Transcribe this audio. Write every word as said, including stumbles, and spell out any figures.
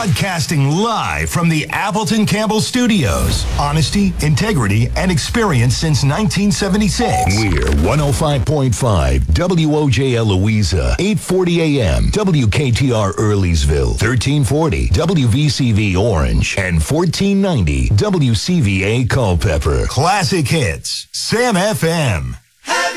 Broadcasting live from the Appleton Campbell Studios. Honesty, integrity, and experience since nineteen seventy-six. We're one oh five point five W O J L Louisa, eight forty A M, W K T R Earlysville, thirteen forty W V C V Orange, and fourteen ninety W C V A Culpeper. Classic hits, Sam F M.